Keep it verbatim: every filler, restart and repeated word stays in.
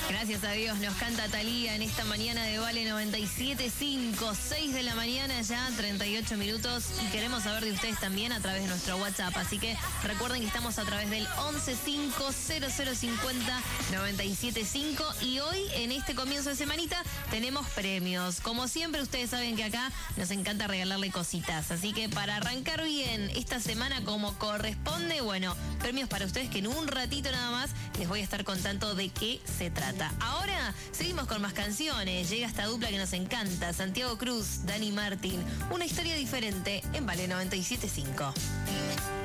Gracias a Dios, nos canta Thalía en esta mañana de Vale noventa y siete punto cinco, seis de la mañana ya, treinta y ocho minutos, y queremos saber de ustedes también a través de nuestro WhatsApp, así que recuerden que estamos a través del once cinco cero cero cincuenta noventa y siete cinco, y hoy en este comienzo de semanita tenemos premios. Como siempre, ustedes saben que acá nos encanta regalarle cositas, así que para arrancar bien esta semana como corresponde, bueno, premios para ustedes que en un ratito nada más les voy a estar contando de qué se trata. Ahora seguimos con más canciones. Llega esta dupla que nos encanta, Santiago Cruz, Dani Martín. Una historia diferente en Vale noventa y siete punto cinco.